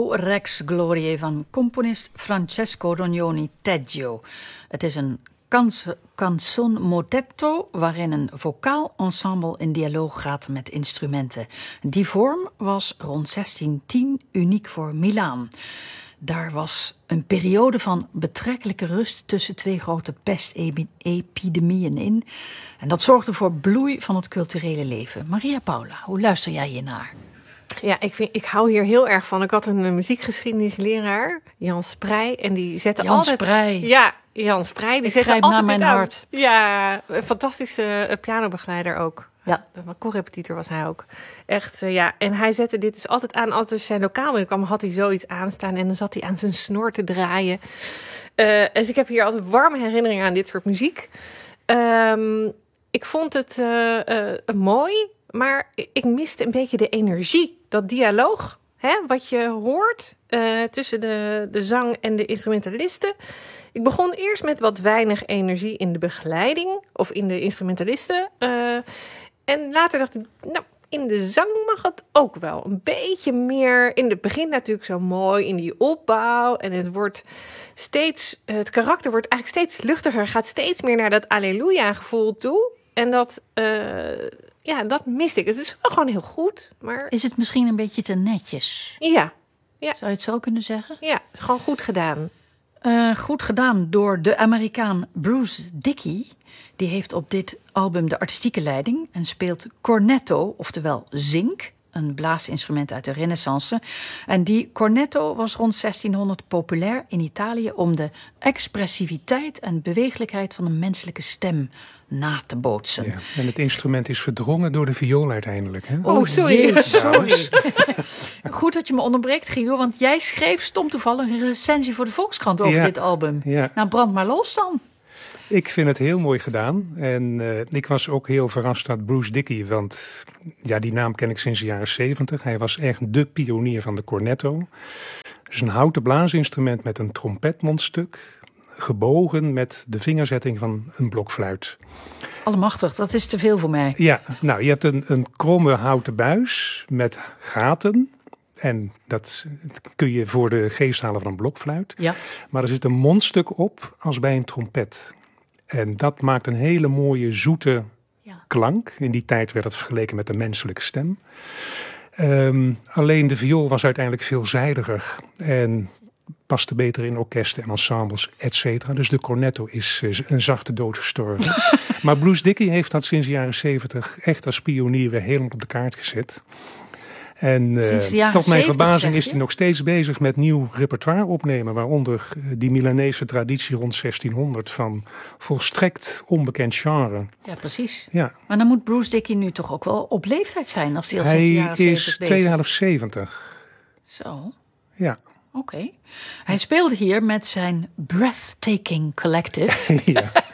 Rex Gloriae van componist Francesco Rognoni Teggio. Het is een canzone motetto waarin een vocaal ensemble in dialoog gaat met instrumenten. Die vorm was rond 1610 uniek voor Milaan. Daar was een periode van betrekkelijke rust tussen twee grote pestepidemieën in. En dat zorgde voor bloei van het culturele leven. Maria Paula, hoe luister jij hiernaar? Ja, ik hou hier heel erg van. Ik had een muziekgeschiedenisleraar, Jan Sprey. En die zette Jan altijd... Sprey. Ja, Jan Sprey. Die zette grijp altijd naar mijn hart. Ja, een fantastische pianobegeleider ook. Ja. Een korrepetitor was hij ook. Echt, ja. En hij zette dit dus altijd aan. Altijd als zijn lokaal binnenkwam, had hij zoiets aanstaan. En dan zat hij aan zijn snor te draaien. Dus ik heb hier altijd warme herinneringen aan dit soort muziek. Ik vond het mooi, maar ik miste een beetje de energie. Dat dialoog, wat je hoort tussen de zang en de instrumentalisten. Ik begon eerst met wat weinig energie in de begeleiding of in de instrumentalisten. En later dacht ik, nou, in de zang mag het ook wel. Een beetje meer, in het begin natuurlijk zo mooi, in die opbouw. En het karakter wordt eigenlijk steeds luchtiger, gaat steeds meer naar dat alleluia gevoel toe. En dat miste ik. Het is wel gewoon heel goed, maar... Is het misschien een beetje te netjes? Ja. Zou je het zo kunnen zeggen? Ja, gewoon goed gedaan. Goed gedaan door de Amerikaan Bruce Dickey. Die heeft op dit album de artistieke leiding en speelt cornetto, oftewel zink, een blaasinstrument uit de Renaissance. En die cornetto was rond 1600 populair in Italië om de expressiviteit en bewegelijkheid van een menselijke stem na te bootsen. Ja, en het instrument is verdrongen door de viool uiteindelijk. Hè? Oh, sorry. Sorry. Goed dat je me onderbreekt, Guido, want jij schreef stom toevallig een recensie voor de Volkskrant over dit album. Ja. Nou, brand maar los dan. Ik vind het heel mooi gedaan. En ik was ook heel verrast dat Bruce Dickey, want ja, die naam ken ik sinds de jaren 70. Hij was echt de pionier van de cornetto. Dus een houten blaasinstrument met een trompetmondstuk, gebogen met de vingerzetting van een blokfluit. Allemachtig, dat is te veel voor mij. Ja, nou, je hebt een kromme houten buis met gaten. En dat kun je voor de geest halen van een blokfluit. Ja. Maar er zit een mondstuk op als bij een trompet. En dat maakt een hele mooie, zoete klank. In die tijd werd het vergeleken met de menselijke stem. Alleen de viool was uiteindelijk veelzijdiger. En paste beter in orkesten en ensembles, et cetera. Dus de cornetto is een zachte dood gestorven. Maar Bruce Dickey heeft dat sinds de jaren 70 echt als pionier weer helemaal op de kaart gezet. En tot mijn verbazing is hij nog steeds bezig met nieuw repertoire opnemen. Waaronder die Milanese traditie rond 1600 van volstrekt onbekend genre. Ja, precies. Ja. Maar dan moet Bruce Dickey nu toch ook wel op leeftijd zijn als hij al sinds de jaren 70 bezig is. Hij is 270. Zo. Ja. Oké. Hij speelde hier met zijn Breathtaking Collective. Ja.